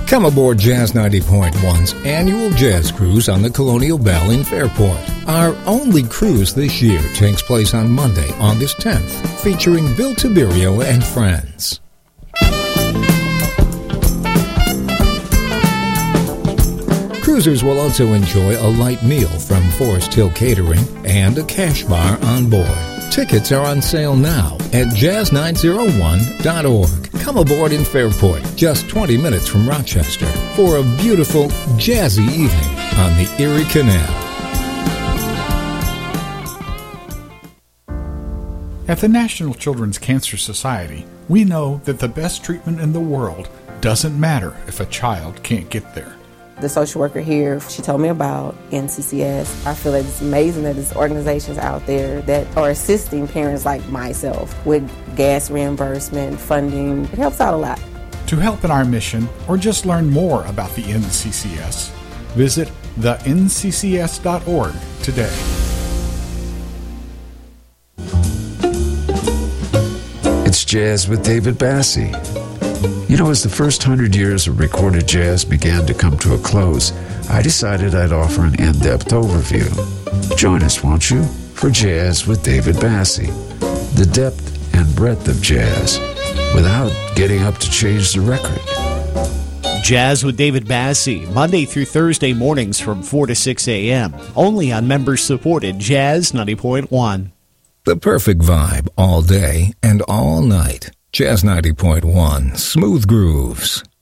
Come aboard Jazz 90.1's annual jazz cruise on the Colonial Belle in Fairport. Our only cruise this year takes place on Monday, August 10th, featuring Bill Tiberio and friends. Cruisers will also enjoy a light meal from Forest Hill Catering and a cash bar on board. Tickets are on sale now at jazz901.org. Come aboard in Fairport, just 20 minutes from Rochester, for a beautiful, jazzy evening on the Erie Canal. At the National Children's Cancer Society, we know that the best treatment in the world doesn't matter if a child can't get there. The social worker here, she told me about NCCS. I feel that it's amazing that there's organizations out there that are assisting parents like myself with gas reimbursement, funding. It helps out a lot. To help in our mission, or just learn more about the NCCS, visit thenccs.org today. It's Jazz with David Bassie. You know, as the first 100 years of recorded jazz began to come to a close, I decided I'd offer an in-depth overview. Join us, won't you, for Jazz with David Bassie, the depth and breadth of jazz, without getting up to change the record. Jazz with David Bassie, Monday through Thursday mornings from 4 to 6 a.m., only on members-supported Jazz 90.1. The perfect vibe all day and all night. Jazz 90.1, Smooth Grooves.